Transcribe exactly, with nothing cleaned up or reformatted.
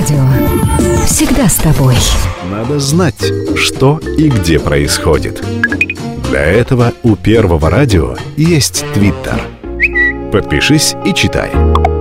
радио. Всегда с тобой. Надо знать, что и где происходит. Для этого у Первого радио есть Твиттер. Подпишись и читай.